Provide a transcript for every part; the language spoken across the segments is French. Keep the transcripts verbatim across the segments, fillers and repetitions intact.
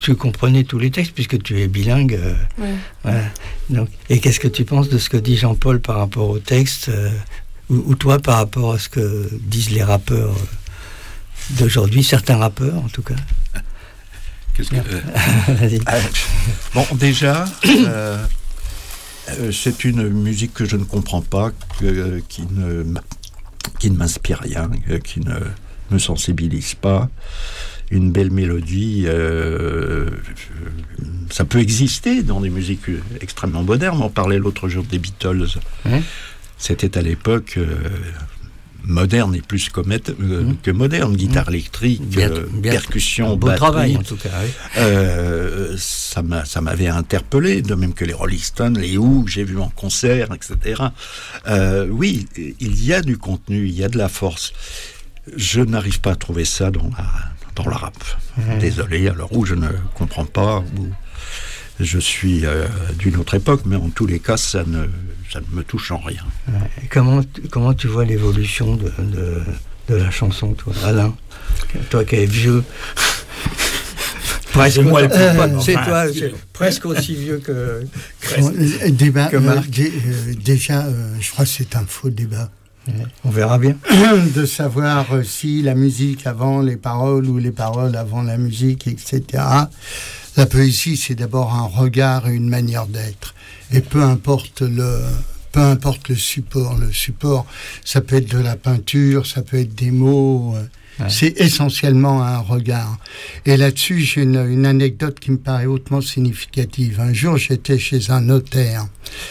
tu comprenais tous les textes puisque tu es bilingue. Euh, ouais. Voilà. Donc, et qu'est-ce que tu penses de ce que dit Jean-Paul par rapport au texte, euh, ou, ou toi par rapport à ce que disent les rappeurs euh, d'aujourd'hui, certains rappeurs en tout cas? Qu'est-ce que, euh, euh, bon, déjà, euh, euh, c'est une musique que je ne comprends pas, que, qui ne, qui ne m'inspire rien, qui ne me sensibilise pas. Une belle mélodie, euh, ça peut exister dans des musiques extrêmement modernes. On parlait l'autre jour des Beatles. Mmh. C'était à l'époque euh, moderne et plus comète, euh, mmh. que moderne. Guitare mmh. électrique, bien, euh, bien, percussion, beau batterie. Travail en tout cas. Oui. Euh, ça, m'a, ça m'avait interpellé, de même que les Rolling Stones, les Who, que j'ai vu en concert, et cetera. Euh, oui, il y a du contenu, il y a de la force. Je n'arrive pas à trouver ça dans la... dans le rap. Mmh. Désolé, alors où je ne comprends pas, où je suis euh, d'une autre époque, mais en tous les cas, ça ne, ça ne me touche en rien. Ouais. Comment, comment tu vois l'évolution de, de, de la chanson, toi, Alain? Toi qui es vieux. Presque, moi, euh, pas, c'est enfin, toi, c'est presque aussi vieux que, bon, débat, que Marc. Euh, dé, euh, déjà, euh, je crois que c'est un faux débat. On verra bien. De savoir si la musique avant les paroles ou les paroles avant la musique, et cetera. La poésie, c'est d'abord un regard et une manière d'être. Et peu importe le, peu importe le support. Le support, ça peut être de la peinture, ça peut être des mots. Ouais. C'est essentiellement un regard. Et là-dessus, j'ai une, une anecdote qui me paraît hautement significative. Un jour, j'étais chez un notaire.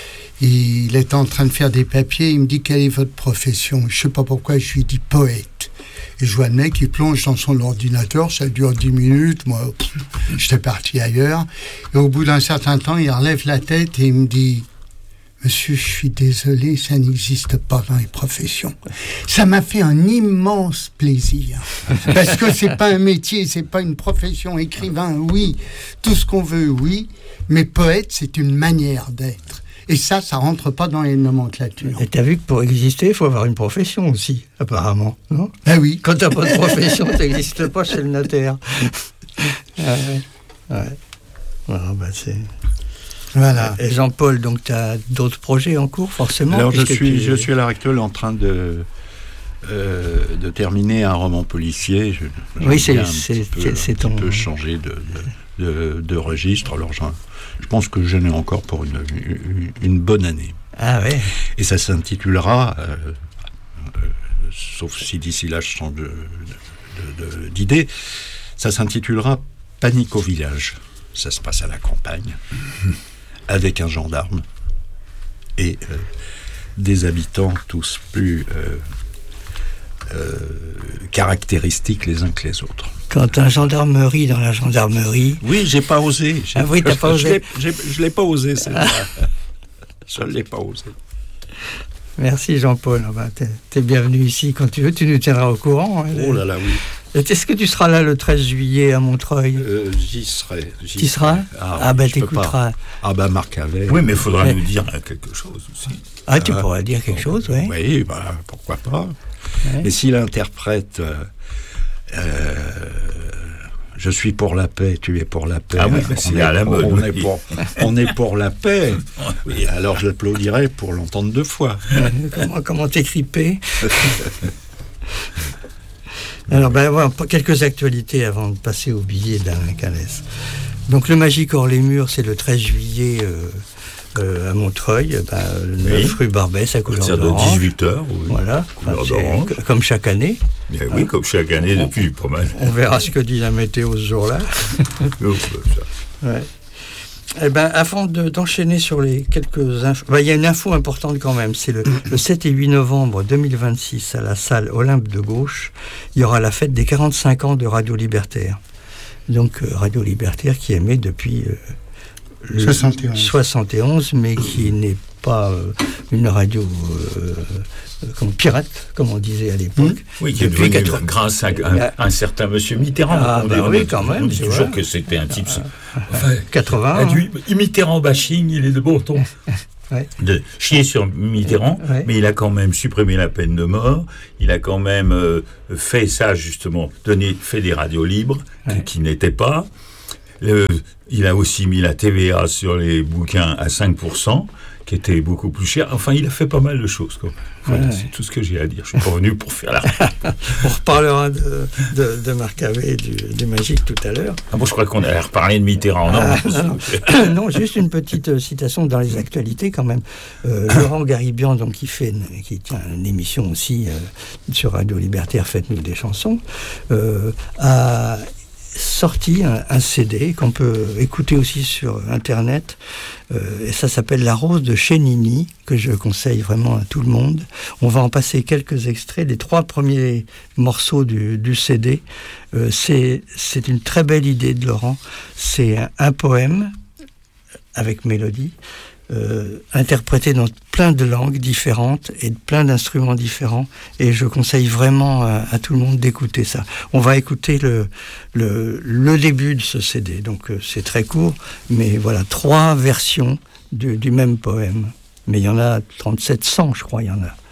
Il était en train de faire des papiers, il me dit « Quelle est votre profession ?» Je ne sais pas pourquoi, je lui dis « Poète ». Et je vois le mec, il plonge dans son ordinateur, ça dure dix minutes, moi, pff, j'étais parti ailleurs. Et au bout d'un certain temps, il relève la tête et il me dit « Monsieur, je suis désolé, ça n'existe pas dans les professions. » Ça m'a fait un immense plaisir. Parce que c'est pas un métier, c'est pas une profession. Écrivain, oui. Tout ce qu'on veut, oui. Mais poète, c'est une manière d'être. Et ça, ça rentre pas dans les nomenclatures. Et t'as vu que pour exister, il faut avoir une profession aussi, apparemment, non? Ah oui. Quand t'as pas de profession, t'existes pas chez le notaire. Ah ouais. Ouais. Ah, bah c'est... Voilà. Et Jean-Paul, donc t'as d'autres projets en cours, forcément? Alors je suis, tu... je suis à l'heure actuelle en train de... Euh, de terminer un roman policier. Je, oui, c'est, c'est, peu, c'est, c'est ton... un peu changer de, de, de, de registre. Alors, je, je pense que j'en ai encore pour une, une, une bonne année. Ah ouais. Et ça s'intitulera, euh, euh, sauf si d'ici là je change de, de, de, d'idée, ça s'intitulera Panique au village. Ça se passe à la campagne, avec un gendarme et euh, des habitants tous plus... Euh, Euh, caractéristiques les uns que les autres. Quand un gendarmerie dans la gendarmerie... Oui, j'ai pas osé. J'ai, ah oui, t'as pas je, osé. Je l'ai, je l'ai pas osé, celle-là. Je l'ai pas osé. Merci Jean-Paul. Ah bah, t'es, t'es bienvenu ici quand tu veux. Tu nous tiendras au courant. Hein, oh là là, oui. Est-ce que tu seras là le treize juillet à Montreuil? euh, J'y serai. J'y tu seras Ah, ah ben bah, t'écouteras. Ah ben bah, Marc avait. Oui, mais il faudra ouais. nous dire quelque chose aussi. Ah, tu euh, pourras dire quelque chose, oui. Oui, bah, pourquoi pas. Ouais. Et s'il interprète euh, euh, je suis pour la paix, tu es pour la paix. Ah oui, c'est est, à la mode. On, oui. est pour, on est pour la paix. Oui, alors je l'applaudirai pour l'entendre deux fois. comment, comment t'écris paix? Alors, ben, voilà, quelques actualités avant de passer au billet d'Alain Calès. Donc, le Magique hors les murs, c'est le treize juillet euh, euh, à Montreuil, ben, le neuf oui. rue Barbès, à couleur d'orange. De dix-huit heures, oui. Voilà, enfin, comme chaque année. Bien, oui, hein. Comme chaque année, on, depuis pas mal. On verra ce que dit la météo ce jour-là. Ouais. Eh ben, avant de, d'enchaîner sur les quelques infos, ben, il y a une info importante quand même, c'est le, le sept et huit novembre deux mille vingt-six à la salle Olympe de Gauche, il y aura la fête des quarante-cinq ans de Radio Libertaire. Donc, euh, Radio Libertaire qui émet depuis euh, le soixante et onze. soixante et onze, mais qui n'est pas euh, une radio euh, comme pirate, comme on disait à l'époque. Mmh. Oui, qui est devenu quatre... grâce à un, un certain monsieur Mitterrand. Ah, bah oui, quand même. On dit toujours vois. Que c'était un type... Ah, enfin, quatre-vingts. Du Mitterrand bashing, il est de bon ton. Ouais. De chier sur Mitterrand, ouais. Mais il a quand même supprimé la peine de mort, il a quand même euh, fait ça justement, donné, fait des radios libres, ouais. qui, qui n'étaient pas... Le, il a aussi mis la T V A sur les bouquins à cinq pour cent, qui était beaucoup plus cher. Enfin, il a fait pas mal de choses, quoi. Voilà, ouais. C'est tout ce que j'ai à dire. Je suis pas venu pour faire la... On reparlera de, de, de Marc Avé et du, du Magique tout à l'heure. Ah bon, je crois qu'on allait reparler de Mitterrand. Non, ah, non, non. non, juste une petite citation dans les actualités quand même. Euh, Laurent Garibian, donc, qui, fait une, qui tient une émission aussi euh, sur Radio Libertaire, Faites-nous des chansons, euh, a sorti un, un C D qu'on peut écouter aussi sur Internet, euh, et ça s'appelle La Rose de Chénini, que je conseille vraiment à tout le monde. On va en passer quelques extraits des trois premiers morceaux du, du C D. Euh, c'est, c'est une très belle idée de Laurent. C'est un, un poème avec mélodie, Euh, interprété dans plein de langues différentes et de plein d'instruments différents, et je conseille vraiment à, à tout le monde d'écouter ça. On va écouter le, le, le début de ce C D, donc euh, c'est très court, mais voilà, trois versions du, du même poème, mais il y en a trente-sept cents, je crois, il y en a.